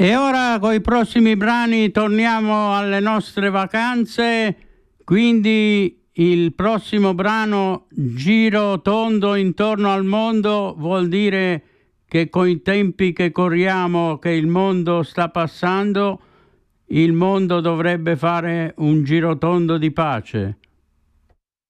E ora con i prossimi brani torniamo alle nostre vacanze, quindi il prossimo brano, Giro tondo intorno al mondo, vuol dire che con i tempi che corriamo, che il mondo sta passando, il mondo dovrebbe fare un giro tondo di pace.